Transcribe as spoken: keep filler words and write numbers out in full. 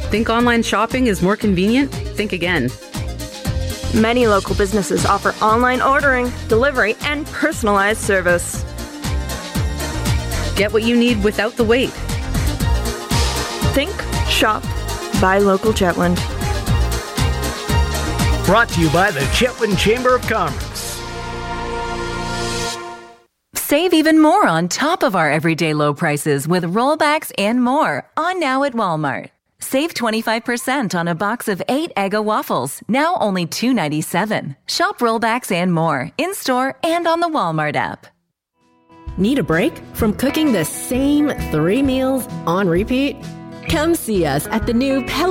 Think online shopping is more convenient? Think again. Many local businesses offer online ordering, delivery, and personalized service. Get what you need without the wait. Think, shop, buy local Chetwynd. Brought to you by the Chetwynd Chamber of Commerce. Save even more on top of our everyday low prices with rollbacks and more on now at Walmart. Save twenty-five percent on a box of eight Eggo waffles, now only two dollars and ninety-seven cents. Shop rollbacks and more in-store and on the Walmart app. Need a break from cooking the same three meals on repeat? Come see us at the new Pellet